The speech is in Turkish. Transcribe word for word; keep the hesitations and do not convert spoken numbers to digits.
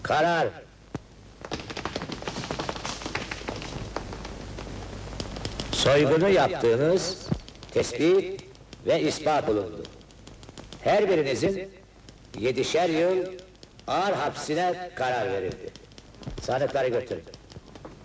Karar! Soygunu yaptığınız tespit ve ispat olundu. Her birinizin yedişer yıl ağır hapsine karar verildi. Sanıkları götürün.